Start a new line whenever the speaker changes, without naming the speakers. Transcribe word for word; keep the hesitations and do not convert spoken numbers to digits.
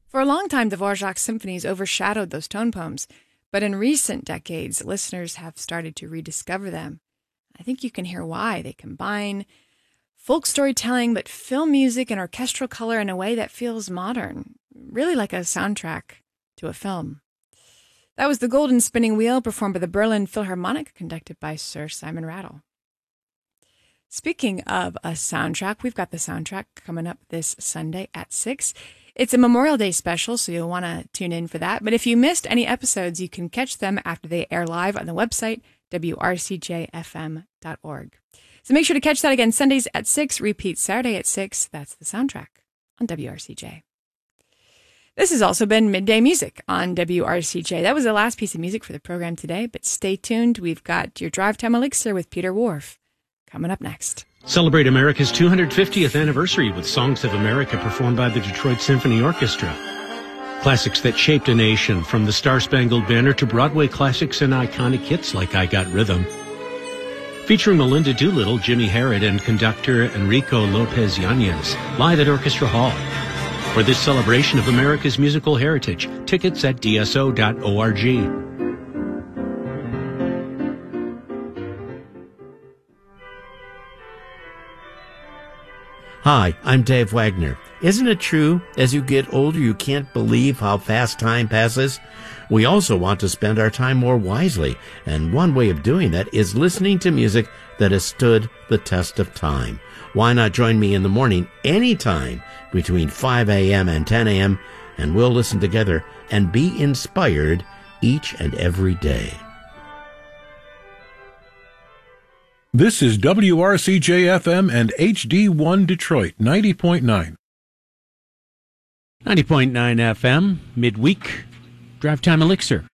For a long time, Dvorak's symphonies overshadowed those tone poems, but in recent decades, listeners have started to rediscover them. I think you can hear why. They combine folk storytelling, but film music and orchestral color in a way that feels modern, really like a soundtrack to a film. That was The Golden Spinning Wheel, performed by the Berlin Philharmonic, conducted by Sir Simon Rattle. Speaking of a soundtrack, we've got the soundtrack coming up this Sunday at six. It's a Memorial Day special, so you'll want to tune in for that. But if you missed any episodes, you can catch them after they air live on the website, w r c j f m dot org. So make sure to catch that again Sundays at six, repeat Saturday at six. That's the soundtrack on W R C J. This has also been Midday Music on W R C J. That was the last piece of music for the program today, but stay tuned. We've got your Drive Time Elixir with Peter Whorf coming up next.
Celebrate America's two hundred fiftieth anniversary with Songs of America performed by the Detroit Symphony Orchestra. Classics that shaped a nation, from the Star-Spangled Banner to Broadway classics and iconic hits like I Got Rhythm. Featuring Melinda Doolittle, Jimmy Harrod, and conductor Enrico Lopez Yanez, live at Orchestra Hall. For this celebration of America's musical heritage, tickets at d s o dot org.
Hi, I'm Dave Wagner. Isn't it true, as you get older, you can't believe how fast time passes? We also want to spend our time more wisely, and one way of doing that is listening to music that has stood the test of time. Why not join me in the morning anytime between five a.m. and ten a.m., and we'll listen together and be inspired each and every day.
This is W R C J F M and H D one Detroit, ninety point nine.
ninety point nine F M, midweek, Drive Time Elixir.